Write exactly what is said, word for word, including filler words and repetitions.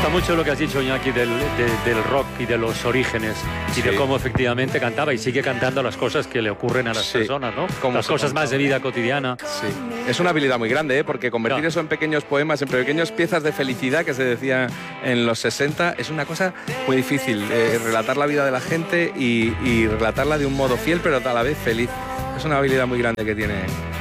gusta mucho lo que has dicho, Iñaki, del, de, del rock y de los orígenes y Sí. de cómo efectivamente cantaba y sigue cantando las cosas que le ocurren a las Sí. personas, ¿no? Cómo Las se cosas contaba. más de vida cotidiana. Sí, es una habilidad muy grande, ¿eh? Porque convertir Claro. eso en pequeños poemas, en pequeñas piezas de felicidad que se decía en los sesenta, es una cosa muy difícil. Eh, relatar la vida de la gente y, y relatarla de un modo fiel, pero a la vez feliz. Es una habilidad muy grande que tiene